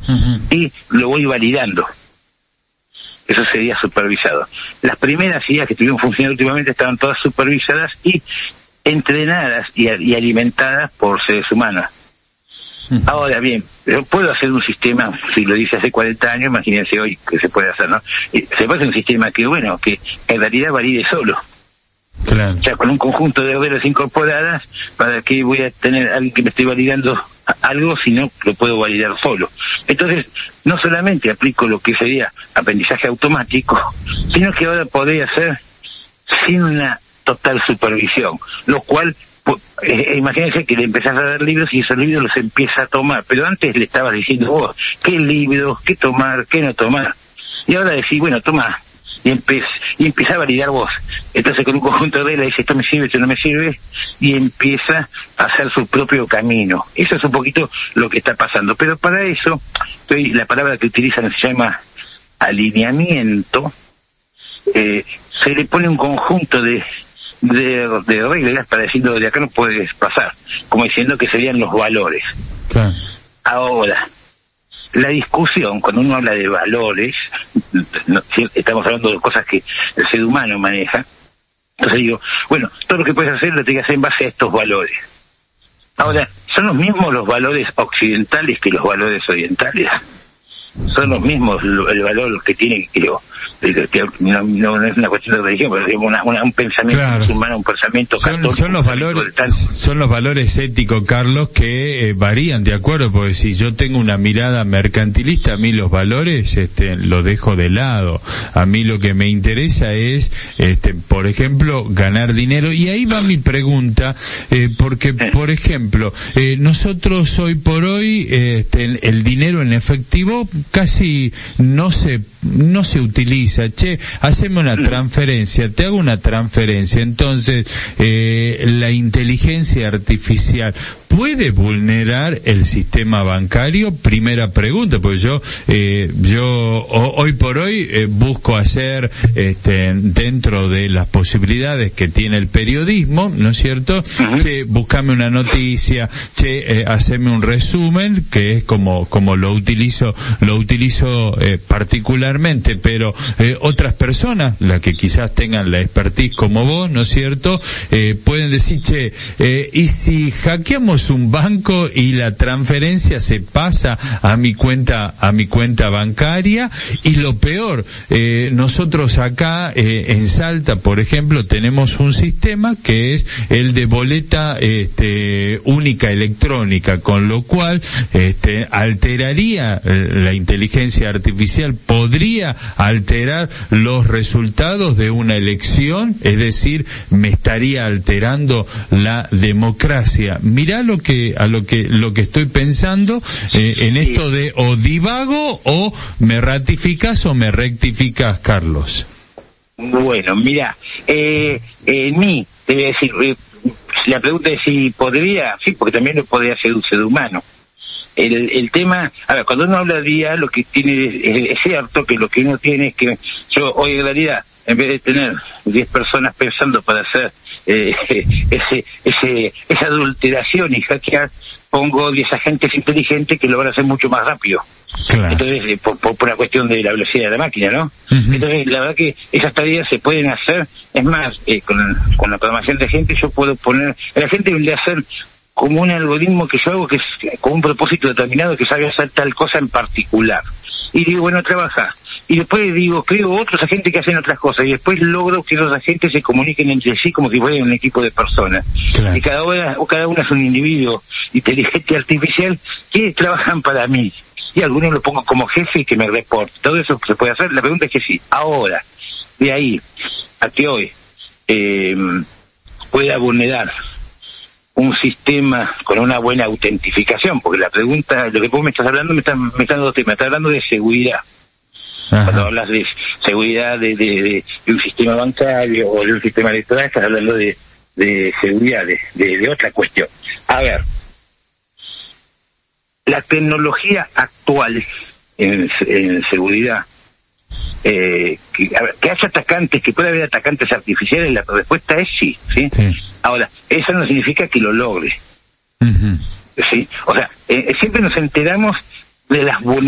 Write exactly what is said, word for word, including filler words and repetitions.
uh-huh. y lo voy validando. Eso sería supervisado. Las primeras I As que estuvieron funcionando últimamente estaban todas supervisadas y entrenadas y, y alimentadas por seres humanos. Uh-huh. Ahora bien, yo puedo hacer un sistema, si lo dice hace cuarenta años, imagínense hoy que se puede hacer, ¿no? Se puede hacer un sistema que, bueno, que en realidad valide solo. Claro. O sea, con un conjunto de reglas incorporadas, ¿para qué voy a tener a alguien que me esté validando algo si no lo puedo validar solo? Entonces, no solamente aplico lo que sería aprendizaje automático, sino que ahora podría hacer sin una total supervisión, lo cual, eh, imagínense que le empezás a dar libros y esos libros los empieza a tomar, pero antes le estabas diciendo vos, qué libros, qué tomar, qué no tomar, y ahora decís, bueno, toma, y empieza y empieza a validar vos. Entonces con un conjunto de reglas dice esto me sirve, esto no me sirve, y empieza a hacer su propio camino. Eso es un poquito lo que está pasando, pero para eso estoy, la palabra que utilizan se llama alineamiento. Eh, se le pone un conjunto de, de de reglas para decirlo, de acá no puedes pasar, como diciendo que serían los valores. Claro. Ahora, la discusión, cuando uno habla de valores, no, estamos hablando de cosas que el ser humano maneja. Entonces digo, bueno, todo lo que puedes hacer lo tienes que hacer en base a estos valores. Ahora, ¿son los mismos los valores occidentales que los valores orientales? Son los mismos el valor que tiene, creo, que, que no, no es una cuestión de religión, pero es una, una, un pensamiento claro. musulmán, un pensamiento son, católico. Son los valores, son los valores éticos, Carlos, que eh, varían, de acuerdo, porque si yo tengo una mirada mercantilista, a mí los valores este, los dejo de lado. A mí lo que me interesa es, este, por ejemplo, ganar dinero. Y ahí va mi pregunta, eh, porque, por ejemplo, eh, nosotros hoy por hoy, eh, este, el, el dinero en efectivo casi no se no se utiliza. Che, haceme una transferencia, te hago una transferencia. Entonces, eh, la inteligencia artificial ¿puede vulnerar el sistema bancario? Primera pregunta, porque yo eh, yo o, hoy por hoy eh, busco hacer este, dentro de las posibilidades que tiene el periodismo, ¿no es cierto? Uh-huh. Che, buscame una noticia, che, eh, haceme un resumen, que es como como lo utilizo lo utilizo eh, particularmente, pero eh, otras personas, las que quizás tengan la expertise como vos, ¿no es cierto? Eh, pueden decir, che, eh, ¿y si hackeamos un banco y la transferencia se pasa a mi cuenta a mi cuenta bancaria? Y lo peor, eh, nosotros acá eh, en Salta, por ejemplo, tenemos un sistema que es el de boleta este, única electrónica, con lo cual este, alteraría la inteligencia artificial, podría alterar los resultados de una elección, es decir, me estaría alterando la democracia. Mirá lo que a lo que lo que estoy pensando eh, en esto de o divago o me ratificas o me rectificas, Carlos. Bueno, mira, eh, en mí te voy a decir, eh, la pregunta es si podría, sí, porque también lo podría hacer un ser humano. El, el tema, a ver, cuando uno habla de I A, lo que tiene, es, es cierto que lo que uno tiene es que yo hoy en realidad, en vez de tener diez personas pensando para hacer eh, ese, ese, esa adulteración y hackear, pongo diez agentes inteligentes que lo van a hacer mucho más rápido. Claro. Entonces, eh, por, por, por una cuestión de la velocidad de la máquina, ¿no? Uh-huh. Entonces, la verdad que esas tareas se pueden hacer, es más, eh, con, con la programación de gente yo puedo poner, a la gente vendría a hacer como un algoritmo que yo hago que es con un propósito determinado, que sabe hacer tal cosa en particular. Y digo, bueno, trabaja. Y después digo, creo otros agentes que hacen otras cosas. Y después logro que esos agentes se comuniquen entre sí como si fueran un equipo de personas. Claro. Y cada uno, o cada uno es un individuo inteligente artificial que trabajan para mí. Y algunos lo pongo como jefe y que me reporte. Todo eso se puede hacer. La pregunta es que sí. Ahora, de ahí a que hoy eh, pueda vulnerar un sistema con una buena autentificación, porque la pregunta, lo que vos me estás hablando, me estás, me estás dando tema, me estás hablando de seguridad. Ajá. Cuando hablas de seguridad de, de, de, de un sistema bancario o de un sistema electoral, estás hablando de, de seguridad, de, de, de otra cuestión. A ver, la tecnología actual en, en seguridad, eh, que, a ver, que haya atacantes, que pueda haber atacantes artificiales, la respuesta es sí, ¿sí? Sí. Ahora, eso no significa que lo logre. Uh-huh. ¿Sí? O sea, eh, siempre nos enteramos de las vulnerabilidades